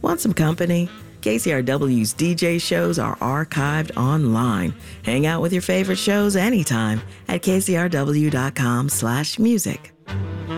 Want some company? KCRW's DJ shows are archived online. Hang out with your favorite shows anytime at kcrw.com/music.